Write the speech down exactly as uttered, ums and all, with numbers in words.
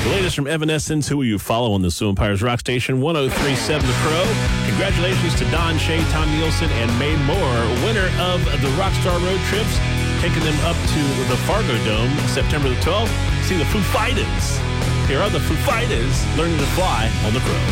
The latest from Evanescence, who you follow on the Sioux Empires Rock Station, one oh three point seven The Crow. Congratulations to Don Shea, Tom Nielsen, and May Moore, winner of the Rockstar Road Trips, taking them up to the Fargo Dome September the twelfth. See the Foo Fighters. Here are the Foo Fighters learning to fly on the Crow.